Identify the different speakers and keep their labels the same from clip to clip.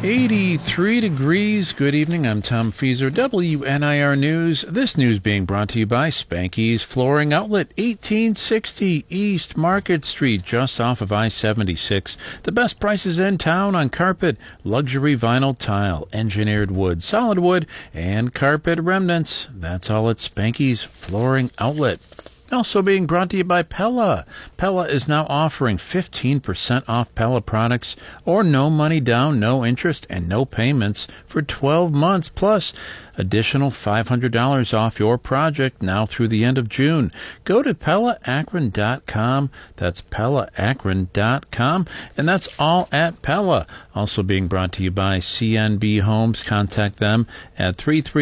Speaker 1: 83 degrees. Good evening. I'm Tom Feaser, WNIR News. This news being brought to you by Spanky's Flooring Outlet, 1860 East Market Street, just off of I-76. The best prices in town on carpet, luxury vinyl tile, engineered wood, solid wood, and carpet remnants. That's all at Spanky's Flooring Outlet. Also being brought to you by Pella. Pella is now offering 15% off Pella products or no money down, no interest, and no payments for 12 months, plus additional $500 off your project now through the end of June. Go to PellaAkron.com. That's PellaAkron.com. And that's all at Pella. Also being brought to you by CNB Homes. Contact them at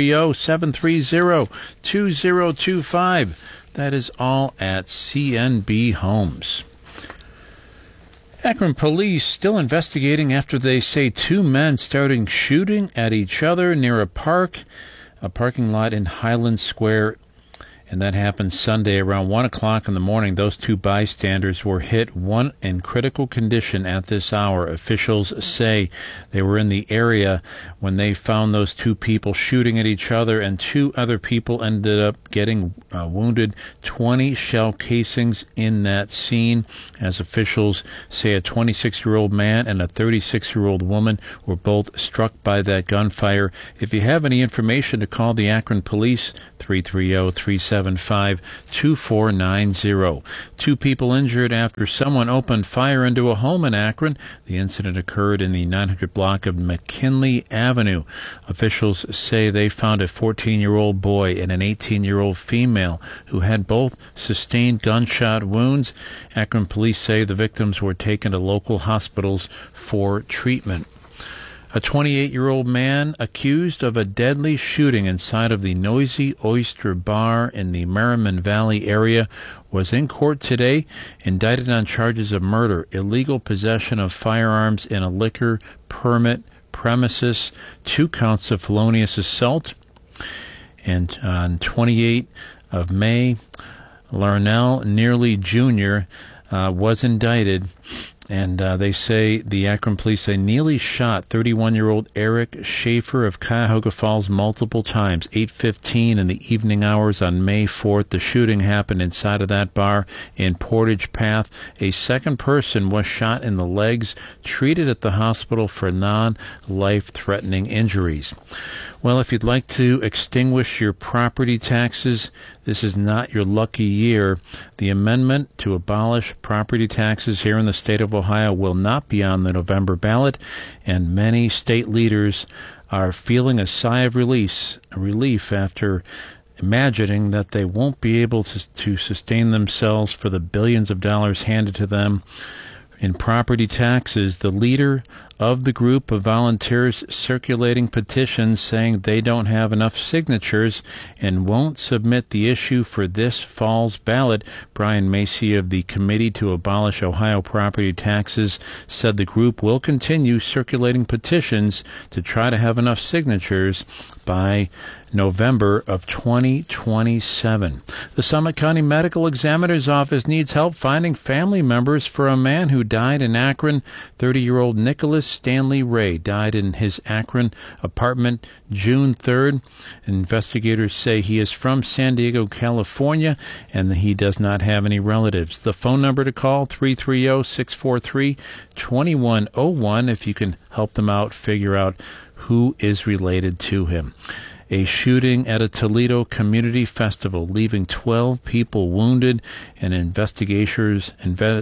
Speaker 1: 330-730-2025. That is all at CNB Homes. Akron police still investigating after they say two men started shooting at each other near a parking lot in Highland Square. And that happened Sunday around 1 o'clock in the morning. Those two bystanders were hit, one in critical condition at this hour. Officials say they were in the area when they found those two people shooting at each other, and two other people ended up getting wounded. 20 shell casings in that scene. As officials say, a 26-year-old man and a 36-year-old woman were both struck by that gunfire. If you have any information to call the Akron Police, 330-375-2490. Two people injured after someone opened fire into a home in Akron. The incident occurred in the 900 block of McKinley Avenue. Officials say they found a 14-year-old boy and an 18-year-old female who had both sustained gunshot wounds. Akron police say the victims were taken to local hospitals for treatment. A 28-year-old man accused of a deadly shooting inside of the Noisy Oyster Bar in the Merriman Valley area was in court today, indicted on charges of murder, illegal possession of firearms in a liquor permit premises, 2 counts of felonious assault. And on 28th of May, Larnell Nearly Jr. Was indicted. And they say, the Akron police say, Neely shot 31-year-old Eric Schaefer of Cuyahoga Falls multiple times, 8:15 in the evening hours on May 4th. The shooting happened inside of that bar in Portage Path. A second person was shot in the legs, treated at the hospital for non-life-threatening injuries. Well, if you'd like to extinguish your property taxes, this is not your lucky year. The amendment to abolish property taxes here in the state of Ohio will not be on the November ballot, and many state leaders are feeling a sigh of relief after imagining that they won't be able to sustain themselves for the billions of dollars handed to them in property taxes. The leader of the group of volunteers circulating petitions saying they don't have enough signatures and won't submit the issue for this fall's ballot. Brian Macy of the Committee to Abolish Ohio Property Taxes said the group will continue circulating petitions to try to have enough signatures by November of 2027. The Summit County Medical Examiner's Office needs help finding family members for a man who died in Akron. 30-year-old Nicholas Stanley Ray died in his Akron apartment June 3rd. Investigators say he is from San Diego, California, and he does not have any relatives. The phone number to call, 330-643-2101, if you can help them out, figure out who is related to him. A shooting at a Toledo community festival, leaving 12 people wounded, and investigators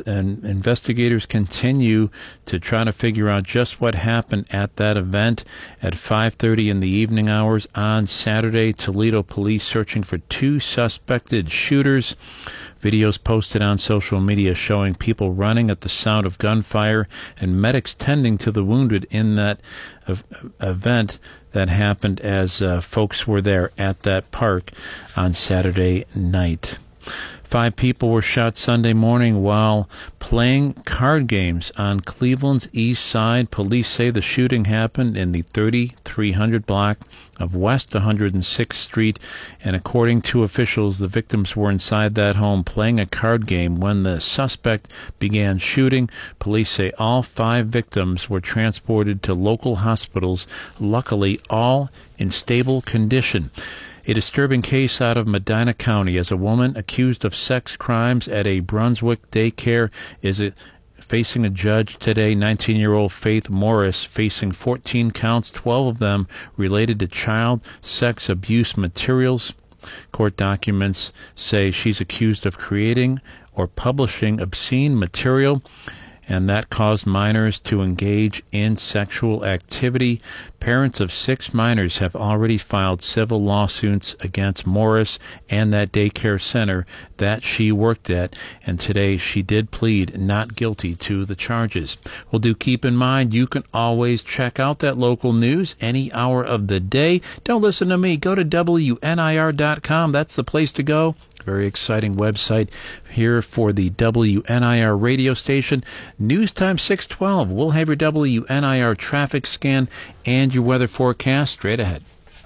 Speaker 1: continue to try to figure out just what happened at that event. At 5:30 in the evening hours on Saturday, Toledo police searching for 2 suspected shooters. Videos posted on social media showing people running at the sound of gunfire and medics tending to the wounded in that event that happened as folks were there at that park on Saturday night. 5 people were shot Sunday morning while playing card games on Cleveland's east side. Police say the shooting happened in the 3300 block of West 106th Street, and according to officials, the victims were inside that home playing a card game when the suspect began shooting. Police say all 5 victims were transported to local hospitals, luckily all in stable condition. A disturbing case out of Medina County as a woman accused of sex crimes at a Brunswick daycare is facing a judge today. 19-year-old Faith Morris facing 14 counts, 12 of them related to child sex abuse materials. Court documents say she's accused of creating or publishing obscene material, and that caused minors to engage in sexual activity. Parents of 6 minors have already filed civil lawsuits against Morris and that daycare center that she worked at, and today she did plead not guilty to the charges. Well, do keep in mind, you can always check out that local news any hour of the day. Don't listen to me. Go to WNIR.com. That's the place to go. Very exciting website here for the WNIR radio station. News time 6:12. We'll have your WNIR traffic scan and your weather forecast straight ahead.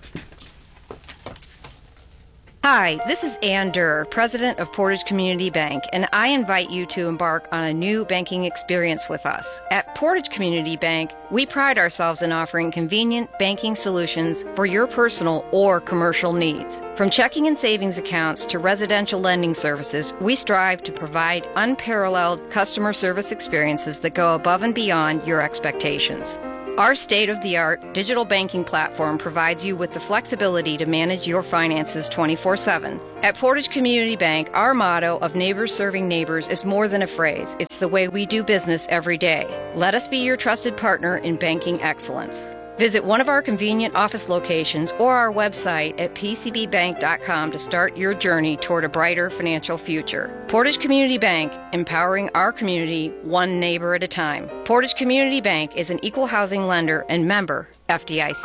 Speaker 2: Hi, this is Ann Durr, president of Portage Community Bank, and I invite you to embark on a new banking experience with us. At Portage Community Bank, we pride ourselves in offering convenient banking solutions for your personal or commercial needs. From checking and savings accounts to residential lending services, we strive to provide unparalleled customer service experiences that go above and beyond your expectations. Our state-of-the-art digital banking platform provides you with the flexibility to manage your finances 24/7. At Portage Community Bank, our motto of neighbors serving neighbors is more than a phrase. It's the way we do business every day. Let us be your trusted partner in banking excellence. Visit one of our convenient office locations or our website at pcbbank.com to start your journey toward a brighter financial future. Portage Community Bank, empowering our community one neighbor at a time. Portage Community Bank is an equal housing lender and member FDIC.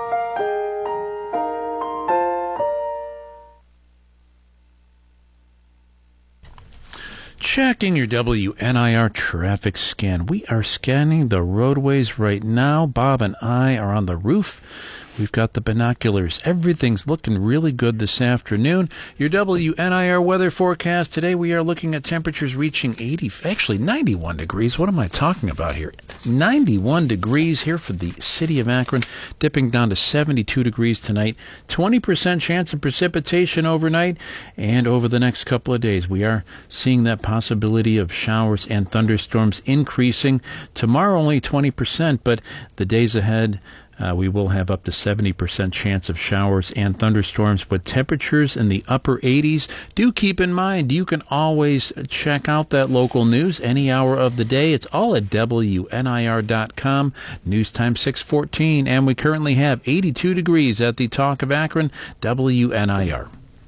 Speaker 1: Checking your WNIR traffic scan. We are scanning the roadways right now. Bob and I are on the roof. We've got the binoculars. Everything's looking really good this afternoon. Your WNIR weather forecast. Today we are looking at temperatures reaching 91 degrees. What am I talking about here? 91 degrees here for the city of Akron, dipping down to 72 degrees tonight. 20% chance of precipitation overnight, and over the next couple of days we are seeing that possibility of showers and thunderstorms increasing. Tomorrow only 20%, but the days ahead we will have up to 70% chance of showers and thunderstorms with temperatures in the upper 80s. Do keep in mind, you can always check out that local news any hour of the day. It's all at WNIR.com. News time 6:14, and we currently have 82 degrees at the Talk of Akron, WNIR.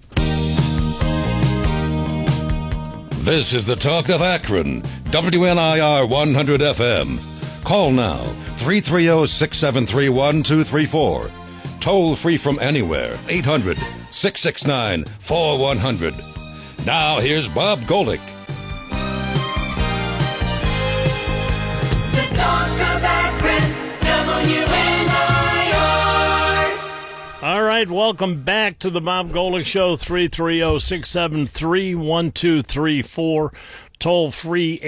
Speaker 3: This is the Talk of Akron, WNIR 100 FM. Call now, 330-673-1234. Toll free from anywhere, 800-669-4100. Now here's Bob Golick.
Speaker 4: The Talk of Akron, WNIR.
Speaker 5: All right, welcome back to the Bob Golick Show, 330-673-1234. Toll free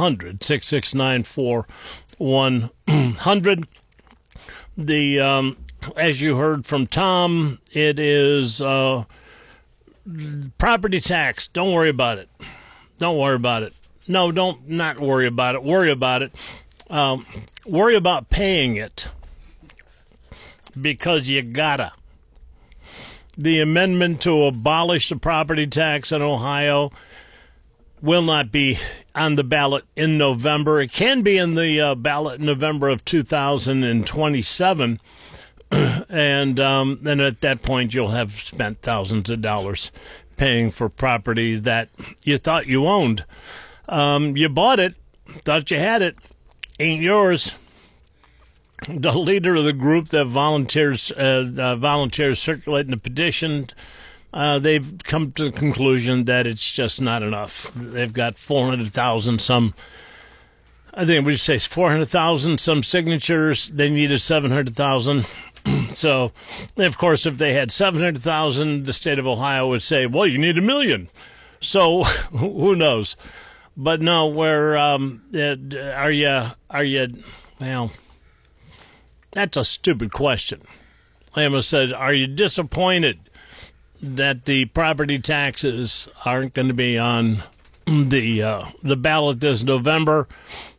Speaker 5: 800-669-4100. The as you heard from Tom, it is property tax. Don't worry about it. Don't worry about it. No, don't not worry about it. Worry about it. Worry about paying it because you gotta. The amendment to abolish the property tax in Ohio will not be on the ballot in November. It can be in the ballot in November of 2027. And then at that point, you'll have spent thousands of dollars paying for property that you thought you owned. You bought it, thought you had it, ain't yours. The leader of the group that volunteers circulating the petition they've come to the conclusion that it's just not enough. They've got 400,000 some. I think we say 400,000 some signatures. They needed 700,000. So, of course, if they had 700,000, the state of Ohio would say, well, you need 1 million. So, who knows? But no, are you, well, that's a stupid question. I almost said, are you disappointed that the property taxes aren't going to be on the ballot this November?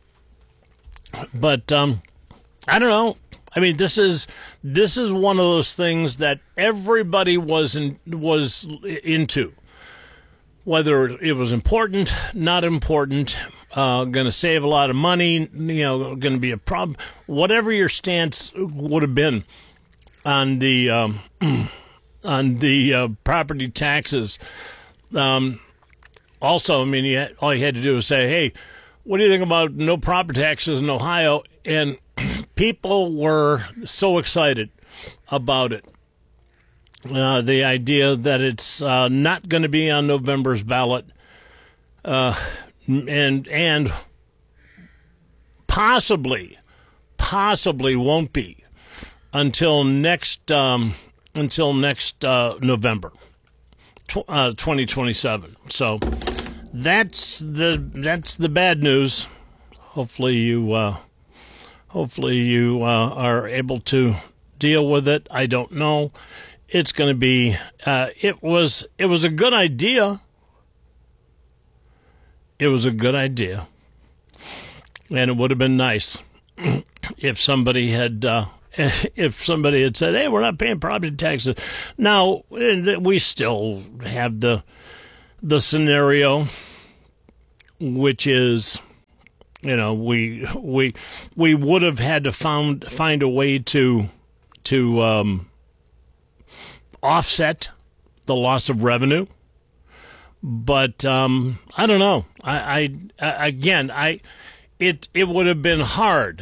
Speaker 5: But I don't know. I mean, this is one of those things that everybody was into, whether it was important, not important, going to save a lot of money, going to be a problem, whatever your stance would have been on the property taxes. Also, I mean, all you had to do was say, hey, what do you think about no property taxes in Ohio? And people were so excited about it. The idea that it's not going to be on November's ballot, and possibly won't be until next November, 2027. So that's the bad news. Hopefully you are able to deal with it. I don't know. It's going to be. It was a good idea. It was a good idea, and it would have been nice if somebody had said, "Hey, we're not paying property taxes." Now we still have the scenario, which is, we would have had to find a way to offset the loss of revenue, but I don't know. It would have been hard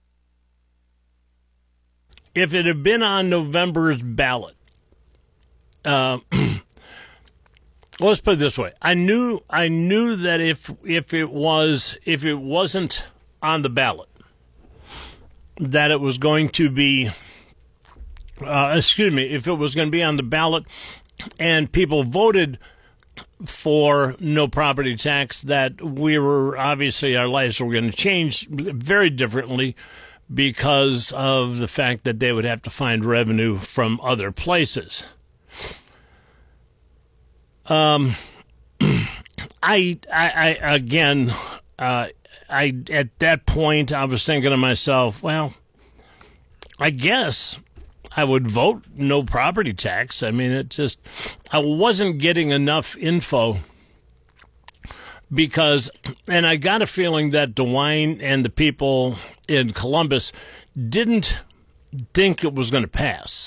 Speaker 5: if it had been on November's ballot. Let's put it this way: I knew that if it wasn't on the ballot, that it was going to be. If it was going to be on the ballot and people voted for no property tax, that our lives were going to change very differently because of the fact that they would have to find revenue from other places. At that point, I was thinking to myself, well, I guess I would vote no property tax. I mean, I wasn't getting enough info and I got a feeling that DeWine and the people in Columbus didn't think it was going to pass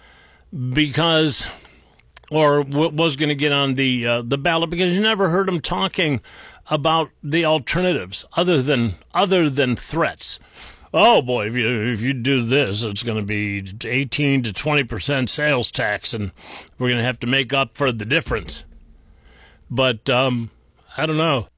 Speaker 5: or was going to get on the ballot, because you never heard them talking about the alternatives other than threats. Oh boy, if you do this, it's going to be 18 to 20% sales tax, and we're going to have to make up for the difference. But I don't know.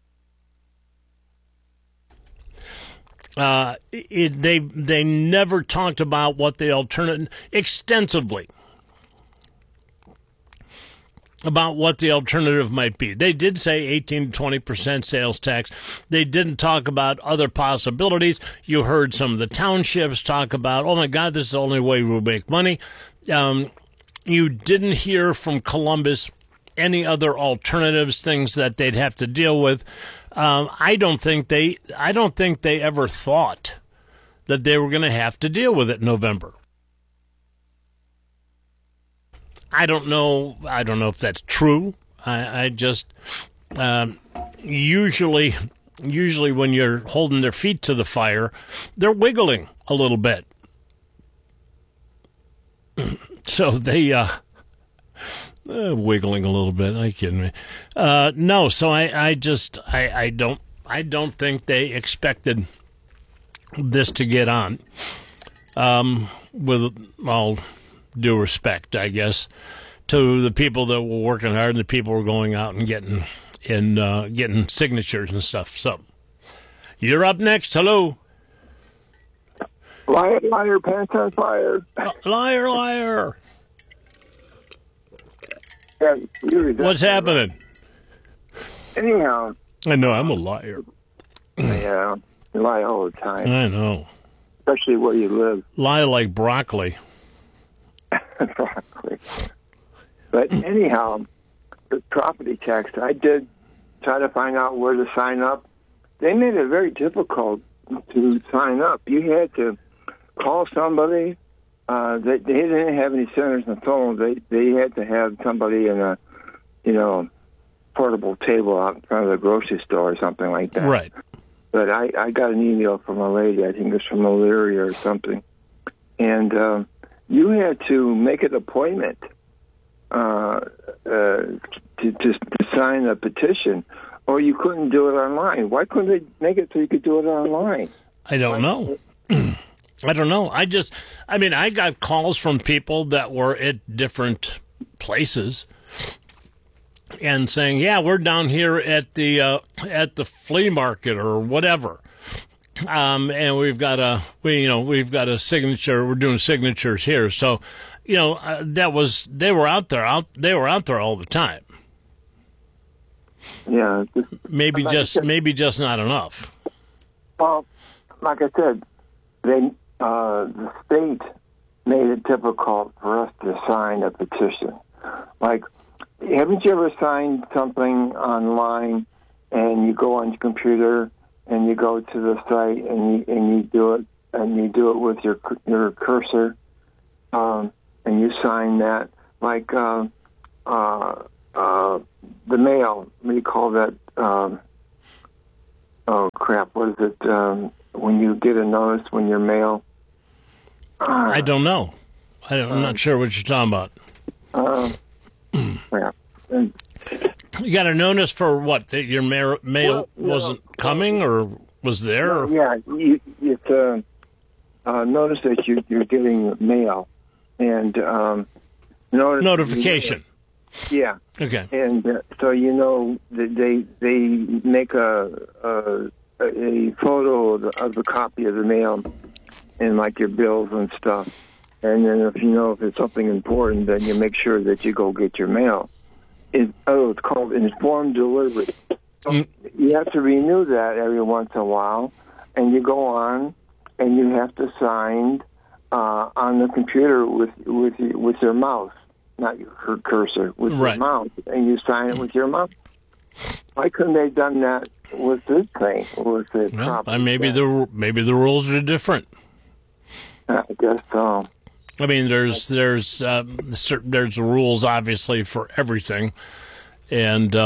Speaker 5: They never talked about what the alternative extensively. About what the alternative might be. They did say 18 to 20% sales tax. They didn't talk about other possibilities. You heard some of the townships talk about, oh my God, this is the only way we'll make money. You didn't hear from Columbus any other alternatives, things that they'd have to deal with. I don't think they ever thought that they were going to have to deal with it in November. I don't know if that's true. I just usually when you're holding their feet to the fire, they're wiggling a little bit. So they wiggling a little bit. Are you kidding me? No. So I don't think they expected this to get on. With all due respect, I guess, to the people that were working hard and the people who were going out and getting signatures and stuff. So you're up next. Hello.
Speaker 6: Liar, liar, pants on fire.
Speaker 5: Liar, liar.
Speaker 6: Yeah,
Speaker 5: What's happening?
Speaker 6: Anyhow.
Speaker 5: I know, I'm a liar.
Speaker 6: Yeah, you lie all the time.
Speaker 5: I know.
Speaker 6: Especially where you live.
Speaker 5: Lie like broccoli.
Speaker 6: Broccoli. But anyhow, the property tax, I did try to find out where to sign up. They made it very difficult to sign up. You had to call somebody. They didn't have any centers on the phone. They had to have somebody in a, portable table out in front of the grocery store or something like that.
Speaker 5: Right.
Speaker 6: But I got an email from a lady, I think it was from Elyria or something, and you had to make an appointment to sign a petition, or you couldn't do it online. Why couldn't they make it so you could do it online?
Speaker 5: I don't know. I don't know. I got calls from people that were at different places and saying, "Yeah, we're down here at the flea market or whatever, and we've got a signature. We're doing signatures here." So, they were out there all the time.
Speaker 6: Yeah,
Speaker 5: maybe just not enough.
Speaker 6: Well, like I said, the state made it difficult for us to sign a petition. Like, haven't you ever signed something online and you go on your computer and you go to the site and you do it with your cursor and you sign that, like the mail? What do you call that? Oh crap! What is it? When you get a notice when your mail?
Speaker 5: I don't know. I'm not sure what you're talking about.
Speaker 6: Yeah.
Speaker 5: You got a notice for what? That your mail wasn't coming or was there?
Speaker 6: Yeah, it's a notice that you're getting mail and
Speaker 5: notification.
Speaker 6: Yeah.
Speaker 5: Okay.
Speaker 6: And so they make a photo of the copy of the mail and like your bills and stuff. And then if it's something important, then you make sure that you go get your mail. It's called informed delivery. So you have to renew that every once in a while, and you go on, and you have to sign on the computer with your mouse, not your cursor, with your mouse, and you sign it with your mouse. Why couldn't they have done that with this thing?
Speaker 5: Maybe the rules are different.
Speaker 6: I guess so.
Speaker 5: I mean, there's rules obviously for everything, and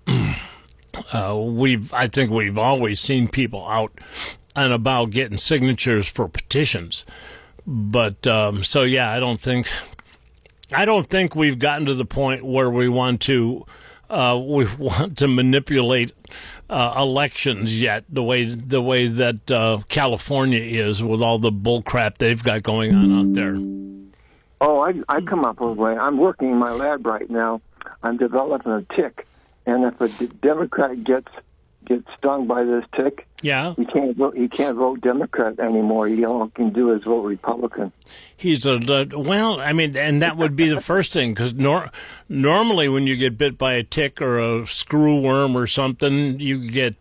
Speaker 5: I think we've always seen people out and about getting signatures for petitions, but I don't think we've gotten to the point where we want to manipulate elections yet, the way that California is with all the bull crap they've got going on out there.
Speaker 6: Oh, I come up with a way. I'm working in my lab right now. I'm developing a tick, and if a Democrat gets stung by this tick, he can't vote Democrat anymore. All he can do is vote Republican.
Speaker 5: And that would be the first thing, because normally when you get bit by a tick or a screwworm or something, you get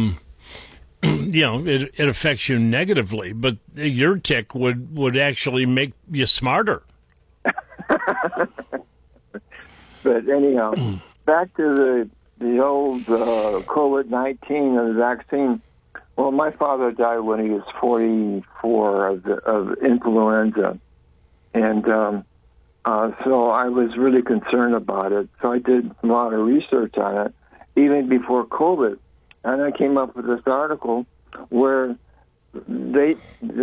Speaker 5: it affects you negatively. But your tick would actually make you smarter.
Speaker 6: But anyhow, back to the old COVID-19 and the vaccine. Well, my father died when he was 44 of influenza, and so I was really concerned about it. So I did a lot of research on it, even before COVID, and I came up with this article where there's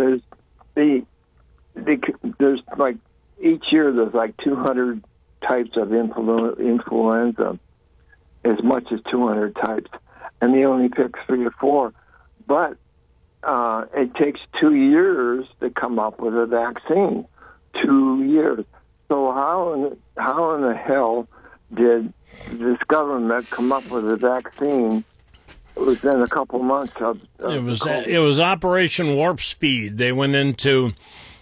Speaker 6: like each year there's like 200 types of influenza, as much as 200 types, and they only pick 3 or 4. But it takes 2 years to come up with a vaccine. 2 years. So how in the hell did this government come up with a vaccine within a couple months of
Speaker 5: it was Operation Warp Speed. They went into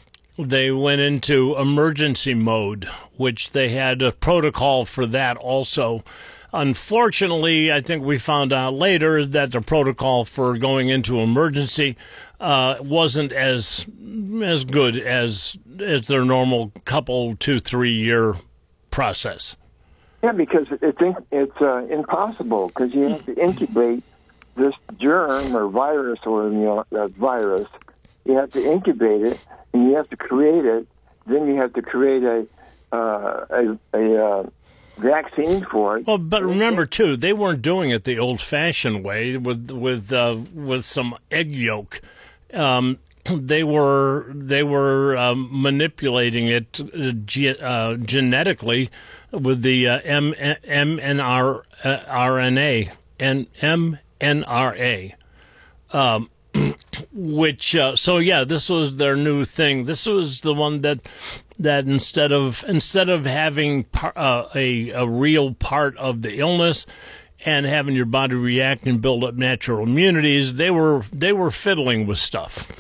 Speaker 5: emergency mode, which they had a protocol for that also. Unfortunately, I think we found out later that the protocol for going into emergency wasn't as good as their normal couple 2-3 year process.
Speaker 6: Yeah, because it's impossible because you have to incubate this germ or virus or virus. You have to incubate it, and you have to create it. Then you have to create a vaccine for it.
Speaker 5: Well, but remember too, they weren't doing it the old-fashioned way with some egg yolk. They were manipulating it genetically with the mRNA and mRNA. Which so yeah, this was their new thing. This was the one that instead of having a real part of the illness and having your body react and build up natural immunities, they were fiddling with stuff.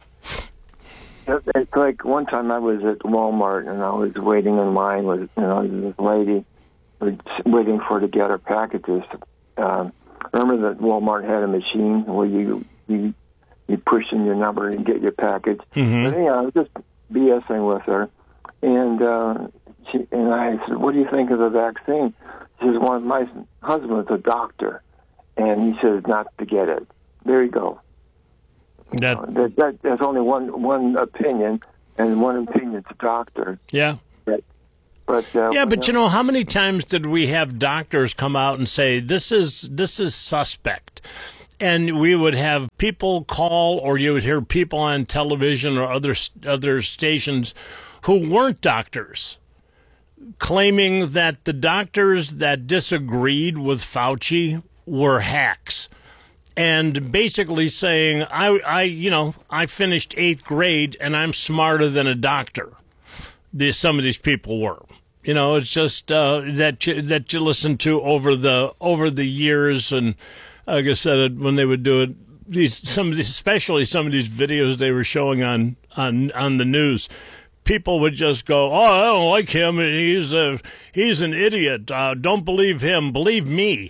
Speaker 6: It's like one time I was at Walmart and I was waiting in line with this lady waiting for her to get her packages. Remember that Walmart had a machine where you push in your number and get your package.
Speaker 5: Mm-hmm.
Speaker 6: But, I was just BSing with her, and I said, "What do you think of the vaccine?" She says, "Well, my husband's a doctor, and he says not to get it." There you go. There's only one opinion, and one opinion's a doctor.
Speaker 5: Yeah.
Speaker 6: But
Speaker 5: how many times did we have doctors come out and say this is suspect? And we would have people call, or you would hear people on television or other stations who weren't doctors claiming that the doctors that disagreed with Fauci were hacks, and basically saying, I finished 8th grade and I'm smarter than a doctor. Some of these people were. It's just that you listen to over the years, and like I said, when they would do it, especially some of these videos they were showing on the news, people would just go, "Oh, I don't like him. He's an idiot. Don't believe him. Believe me.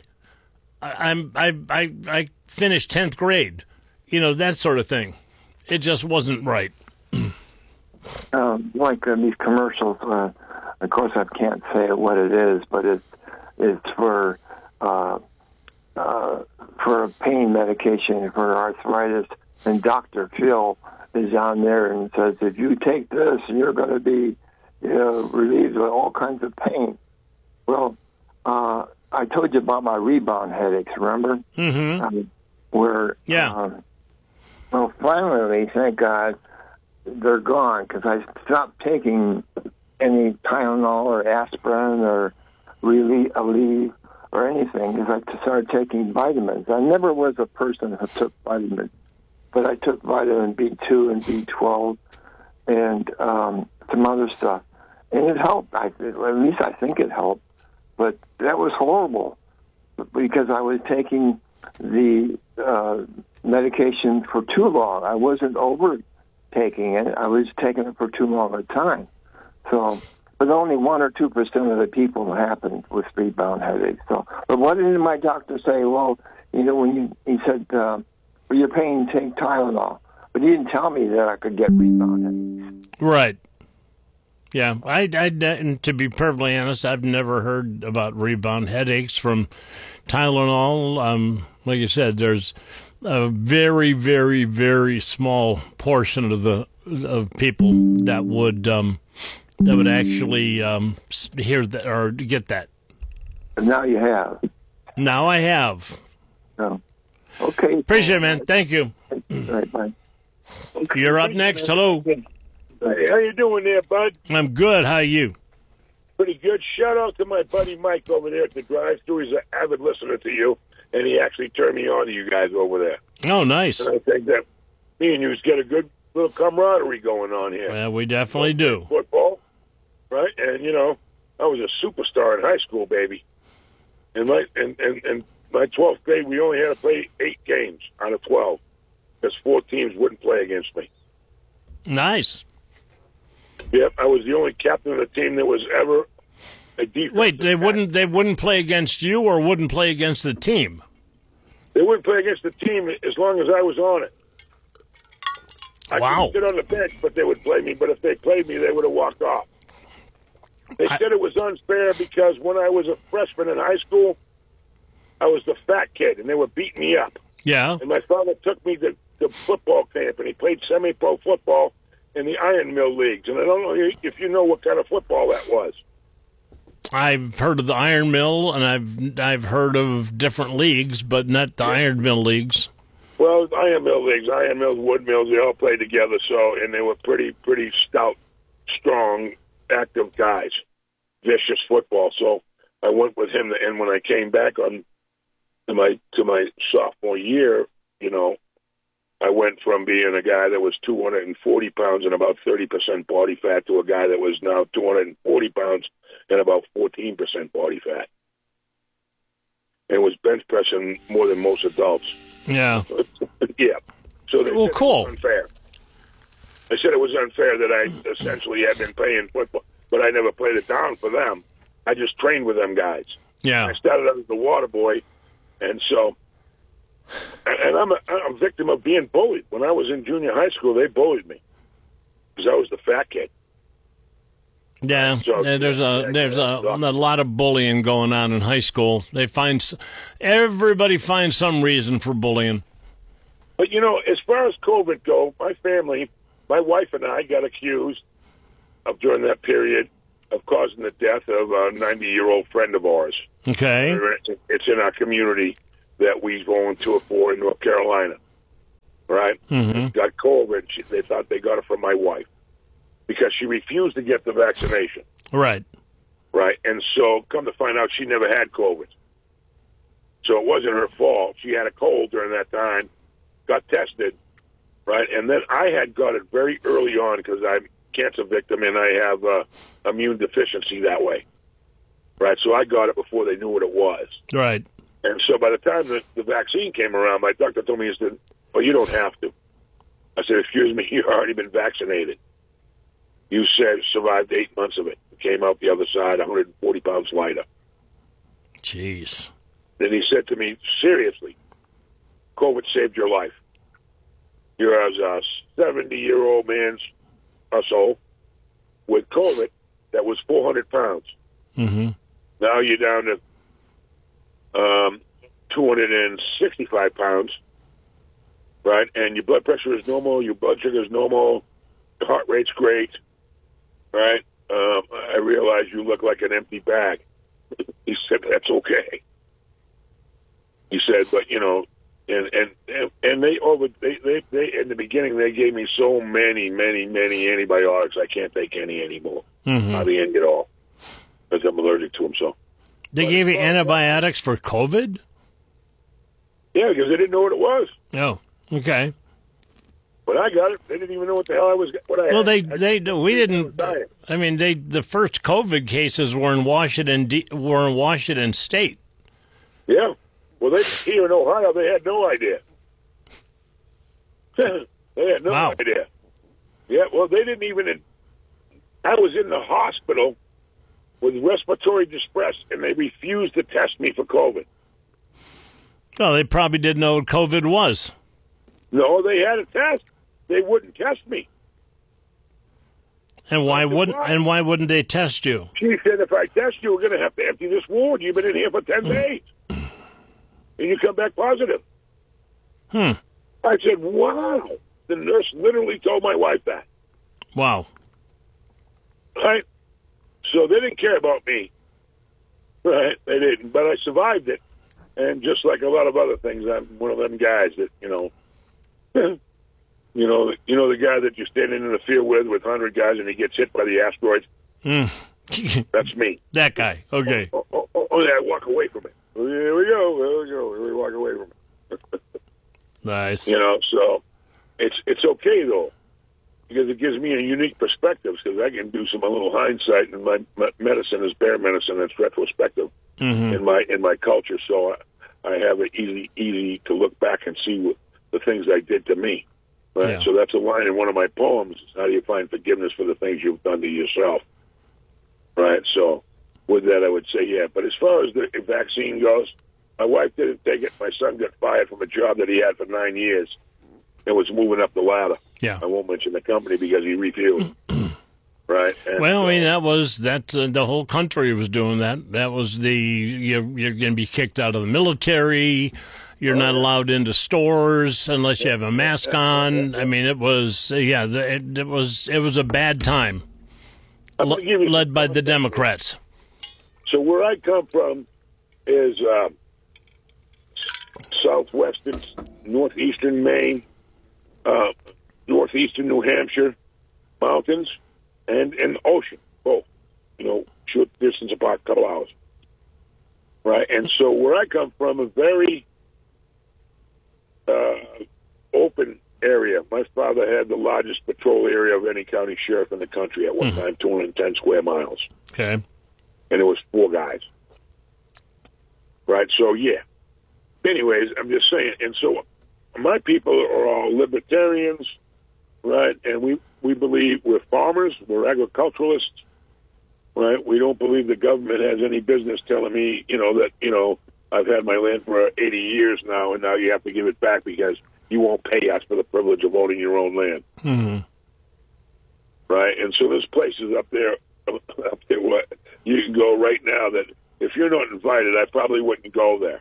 Speaker 5: I finished 10th grade." That sort of thing. It just wasn't right.
Speaker 6: Like these commercials. Of course, I can't say what it is, but it's for pain medication for arthritis, and Dr. Phil is on there and says, if you take this, you're going to be relieved of all kinds of pain. Well, I told you about my rebound headaches, remember?
Speaker 5: Mm-hmm.
Speaker 6: Well, finally, thank God, they're gone, because I stopped taking any Tylenol or aspirin or Aleve or anything, because I started taking vitamins. I never was a person who took vitamins, but I took vitamin B2 and B12 and some other stuff. And it helped. At least I think it helped. But that was horrible, because I was taking the medication for too long. I wasn't overtaking it. I was taking it for too long a time. So, but only 1 or 2% of the people happened with rebound headaches. So, but what did my doctor say? Well, when he said, for your pain, take Tylenol. But he didn't tell me that I could get rebound headaches.
Speaker 5: Right. Yeah, and to be perfectly honest, I've never heard about rebound headaches from Tylenol. Like you said, there's a very, very, very small portion of people that would actually hear that or get that.
Speaker 6: But now you have.
Speaker 5: Now I have.
Speaker 6: Oh. Okay.
Speaker 5: Appreciate it, man. Thank you.
Speaker 6: All right, bye.
Speaker 7: Okay.
Speaker 5: You're up next. Hello.
Speaker 7: Hey, how you doing there, bud?
Speaker 5: I'm good. How are you?
Speaker 7: Pretty good. Shout out to my buddy Mike over there at the drive-thru. He's an avid listener to you, and he actually turned me on to you guys over there.
Speaker 5: Oh, nice.
Speaker 7: And I think that me and you get a good little camaraderie going on here.
Speaker 5: Well, we definitely do.
Speaker 7: Football. right? And, I was a superstar in high school, baby. And my 12th grade, we only had to play 8 games out of 12 because 4 teams wouldn't play against me.
Speaker 5: Nice.
Speaker 7: Yep, I was the only captain of the team that was ever a defensive
Speaker 5: Wait, they
Speaker 7: back.
Speaker 5: wouldn't play against you or wouldn't play against the team?
Speaker 7: They wouldn't play against the team as long as I was on it. I
Speaker 5: Wow.
Speaker 7: couldn't sit on the bench, but they would play me. But if they played me, they would have walked off. They said it was unfair because when I was a freshman in high school, I was the fat kid, and they were beating me up.
Speaker 5: Yeah.
Speaker 7: And my father took me to football camp, and he played semi-pro football in the Iron Mill leagues. And I don't know if you know what kind of football that was.
Speaker 5: I've heard of the Iron Mill, and I've heard of different leagues, but not the Iron Mill leagues.
Speaker 7: Well, Iron Mill leagues, Iron Mills, Wood Mills, they all played together. So, and they were pretty stout, strong, active guys, vicious football. So I went with him, and when I came back to my sophomore year, I went from being a guy that was 240 pounds and about 30% body fat to a guy that was now 240 pounds and about 14% body fat. And was bench pressing more than most adults.
Speaker 5: Yeah.
Speaker 7: Yeah. So they
Speaker 5: Well,
Speaker 7: said
Speaker 5: cool.
Speaker 7: It was unfair. I said it was unfair that I essentially had been playing football, but I never played it down for them. I just trained with them guys.
Speaker 5: Yeah.
Speaker 7: I started out as the water boy, and so, and I'm a victim of being bullied. When I was in junior high school, they bullied me because I was the fat kid.
Speaker 5: Yeah, there's a lot of bullying going on in high school. Everybody finds some reason for bullying.
Speaker 7: But as far as COVID go, my family, my wife and I got accused of during that period of causing the death of a 90-year-old friend of ours.
Speaker 5: Okay.
Speaker 7: It's in our community that we volunteer for in North Carolina. Right?
Speaker 5: Mm-hmm.
Speaker 7: Got COVID. They thought they got it from my wife because she refused to get the vaccination.
Speaker 5: Right.
Speaker 7: Right. And so come to find out she never had COVID. So it wasn't her fault. She had a cold during that time, got tested, right? And then I had got it very early on because I'm a cancer victim and I have immune deficiency that way. Right. So I got it before they knew what it was.
Speaker 5: Right.
Speaker 7: And so by the time the vaccine came around, my doctor told me, he said, "Well, you don't have to." I said, "Excuse me, you've already been vaccinated. You said survived 8 months of it. Came out the other side 140 pounds lighter."
Speaker 5: Jeez.
Speaker 7: Then he said to me, "Seriously, COVID saved your life. You're as a 70-year-old man or so with COVID that was 400 pounds.
Speaker 5: Mm-hmm.
Speaker 7: Now you're down to 265 pounds, right? And your blood pressure is normal, your blood sugar is normal, your heart rate's great, right? I realize you look like an empty bag." He said, "That's okay." He said, "But and they in the beginning they gave me so many antibiotics I can't take any anymore, hardly any at all, because I'm allergic to them." So
Speaker 5: they gave you antibiotics for COVID?
Speaker 7: Yeah, because they didn't know what it was.
Speaker 5: Oh, okay.
Speaker 7: But I got it. They didn't even know what the hell I was. What I
Speaker 5: Well,
Speaker 7: had.
Speaker 5: we didn't.
Speaker 7: dying.
Speaker 5: I mean, the first COVID cases were in Washington State.
Speaker 7: Yeah. Well, here in Ohio, they had no idea. They had no
Speaker 5: Wow.
Speaker 7: idea. Yeah. Well, they didn't even. I was in the hospital with respiratory distress, and they refused to test me for COVID.
Speaker 5: Well, they probably didn't know what COVID was.
Speaker 7: No, they had a test. They wouldn't test me.
Speaker 5: And why wouldn't they test you?
Speaker 7: She said, "If I test you, we're going to have to empty this ward. You've been in here for 10 days. And you come back positive." I said, "Wow." The nurse literally told my wife that.
Speaker 5: Wow.
Speaker 7: Right? So they didn't care about me. Right? They didn't. But I survived it. And just like a lot of other things, I'm one of them guys that, the guy that you're standing in the field with 100 guys and he gets hit by the asteroids. That's me.
Speaker 5: That guy. Okay.
Speaker 7: Oh, yeah, I walk away from it. Here we go. We walk away from it.
Speaker 5: Nice.
Speaker 7: So it's okay though. because it gives me a unique perspective, because I can do some a little hindsight, and my medicine is bare medicine. It's retrospective in my culture, so I have it easy to look back and see what the things I did to me. Right,
Speaker 5: Yeah.
Speaker 7: so that's a line in one of my poems. How do you find forgiveness for the things you've done to yourself? Right, so with that, I would say yeah. But as far as the vaccine goes, my wife didn't take it. My son got fired from a job that he had for 9 years and was moving up the ladder.
Speaker 5: Yeah.
Speaker 7: I won't mention the company because he refused. Right. And
Speaker 5: Well, I mean, the whole country was doing that. That was you're going to be kicked out of the military. You're not allowed into stores unless you have a mask on. I mean, it was it was a bad time,
Speaker 7: I'm gonna give you
Speaker 5: led
Speaker 7: some
Speaker 5: by the
Speaker 7: context.
Speaker 5: Democrats.
Speaker 7: So where I come from is southwestern, northeastern Maine, northeastern New Hampshire, mountains, and ocean, both. Short distance apart, a couple hours. Right, and so where I come from, a very open area. My father had the largest patrol area of any county sheriff in the country at one time, 210 square miles.
Speaker 5: Okay.
Speaker 7: And it was 4 guys. Right, so yeah. Anyways, I'm just saying, and so my people are all libertarians, right, and we believe we're farmers, we're agriculturalists, right, we don't believe the government has any business telling me, that, I've had my land for 80 years now, and now you have to give it back because you won't pay us for the privilege of owning your own land.
Speaker 5: Mm-hmm.
Speaker 7: Right, and so there's places up there where you can go right now that if you're not invited, I probably wouldn't go there.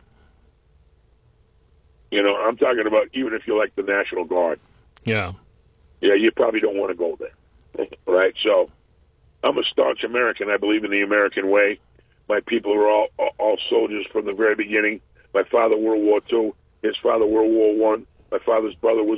Speaker 7: I'm talking about even if you like the National Guard.
Speaker 5: Yeah.
Speaker 7: Yeah, you probably don't want to go there. Right, so I'm a staunch American. I believe in the American way. My people are all soldiers from the very beginning. My father, World War II. His father, World War I. My father's brother was